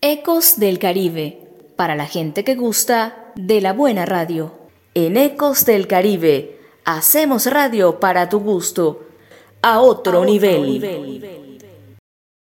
Ecos del Caribe, para la gente que gusta de la buena radio. En Ecos del Caribe, hacemos radio para tu gusto, a otro nivel.